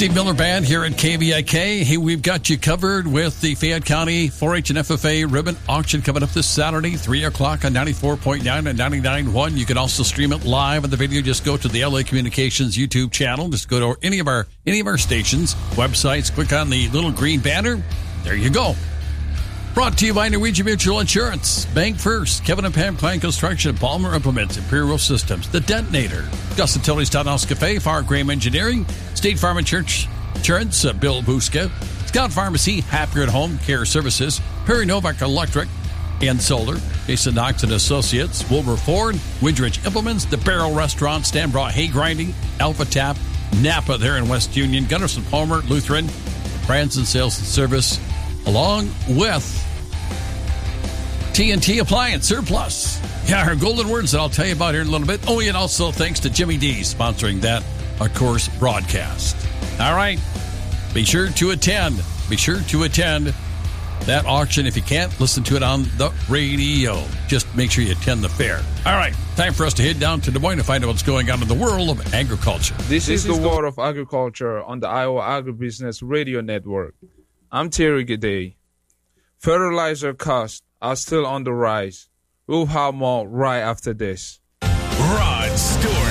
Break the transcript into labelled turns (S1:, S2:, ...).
S1: Steve Miller Band here at KVIK. Hey, we've got you covered with the Fayette County 4-H and FFA ribbon auction coming up this Saturday, 3 o'clock on 94.9 and 99.1. You can also stream it live on the video. Just go to the LA Communications YouTube channel. Just go to any of our stations, websites, click on the little green banner. There you go. Brought to you by Norwegian Mutual Insurance, Bank First, Kevin and Pam Klein Construction, Palmer Implements, Imperial Systems, The Detonator, Gus and Tilly's Townhouse Cafe, Far Graham Engineering, State Farm Insurance, Bill Buska, Scout Pharmacy, Happier at Home Care Services, Perry Novak Electric and Solar, Jason Knox and Associates, Wilbur Ford, Widrich Implements, The Barrel Restaurant, Stanbrough Hay Grinding, Alpha Tap, Napa there in West Union, Gunderson Palmer, Lutheran, Branson Sales and Service, along with TNT Appliance Surplus. Yeah, our golden words that I'll tell you about here in a little bit. Oh, and also thanks to Jimmy D sponsoring that, of course, broadcast. All right. Be sure to attend. Be sure to attend that auction. If you can't, listen to it on the radio. Just make sure you attend the fair. All right. Time for us to head down to Des Moines to find out what's going on in the world of agriculture.
S2: This is the world of agriculture on the Iowa Agribusiness Radio Network. I'm Terry Gade. Fertilizer costs are still on the rise. We'll have more right after this.
S3: Rod Stewart.